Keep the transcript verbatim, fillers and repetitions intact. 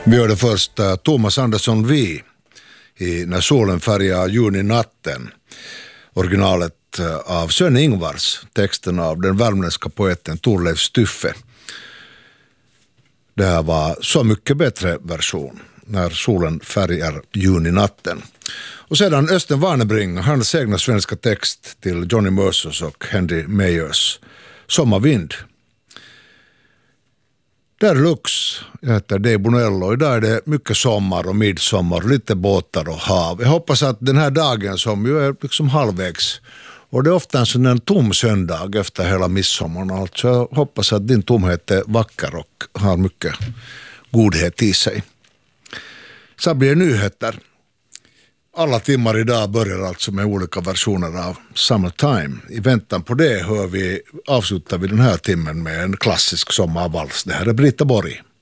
Vi hörde först uh, Thomas Andersson Vi i När solen färgar juninatten. Originalet uh, av Sven Ingvars, texten av den värmländska poeten Torleif Stuffe. Det här var Så mycket bättre version, När solen färgar juninatten. Och sedan Östen Warnerbring, hans egna svenska text till Johnny Mercers och Henry Meyers Sommarvind. Där Lux, jag heter Dave Bonello. Idag är det mycket sommar och midsommar, lite båtar och hav. Jag hoppas att den här dagen som ju är liksom halvvägs, och det är ofta en sån en tom söndag efter hela midsommaren, alltså jag hoppas att din tomhet är vacker och har mycket godhet i sig. Så blir det nyheter. Alla timmar idag börjar alltså med olika versioner av Summertime. I väntan på det hör vi, avslutar vi den här timmen med en klassisk sommarvals. Det här är Britta Borg.